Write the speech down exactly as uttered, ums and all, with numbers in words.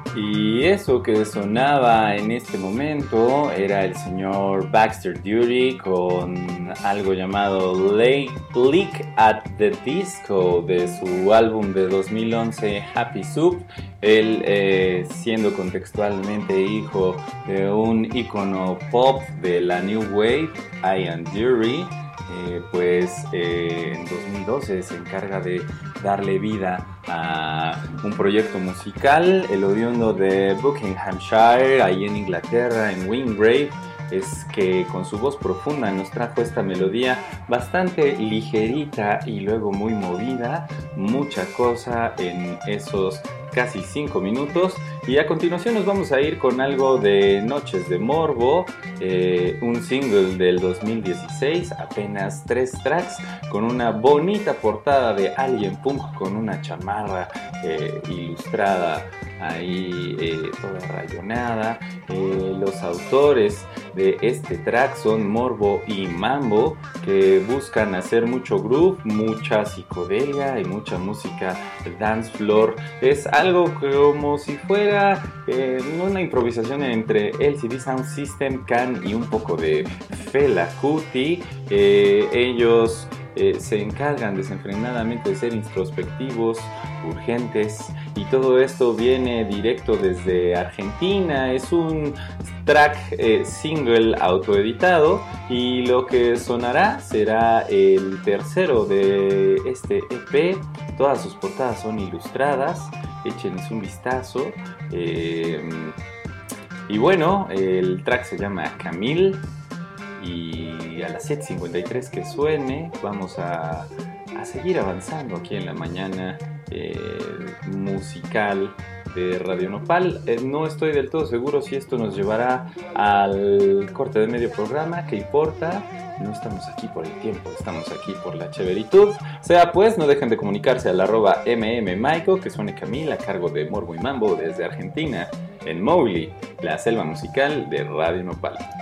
Y eso que sonaba en este momento era el señor Baxter Dury con algo llamado Lake, Leak at the Disco de su álbum de dos mil once Happy Soup. Él eh, siendo contextualmente hijo de un ícono pop de la New Wave, Ian Dury. Eh, pues eh, en dos mil doce se encarga de darle vida a un proyecto musical, el oriundo de Buckinghamshire, ahí en Inglaterra, en Wingrave. Es que con su voz profunda nos trajo esta melodía bastante ligerita y luego muy movida, mucha cosa en esos casi cinco minutos. Y a continuación nos vamos a ir con algo de Noches de Morbo, eh, un single del dos mil dieciséis, apenas tres tracks, con una bonita portada de Alien Punk con una chamarra eh, ilustrada ahí eh, toda rayonada. Eh, los autores de este track son Morbo y Mambo, que buscan hacer mucho groove, mucha psicodelia y mucha música dance floor. Es algo como si fuera eh, una improvisación entre L C D Sound System, Can y un poco de Fela Kuti. Eh, ellos Eh, se encargan desenfrenadamente de ser introspectivos, urgentes, y todo esto viene directo desde Argentina. Es un track eh, single autoeditado, y lo que sonará será el tercero de este E P. Todas sus portadas son ilustradas, échenles un vistazo. Eh, y bueno, el track se llama Camille. Y a las siete cincuenta y tres que suene, vamos a, a seguir avanzando aquí en la mañana eh, musical de Radio Nopal. Eh, no estoy del todo seguro si esto nos llevará al corte de medio programa. ¿Qué importa? No estamos aquí por el tiempo, estamos aquí por la chéveritud. Sea pues, no dejen de comunicarse al arroba mmmaico, que suene Camila, a cargo de Morbo y Mambo desde Argentina, en Mowgli, la selva musical de Radio Nopal.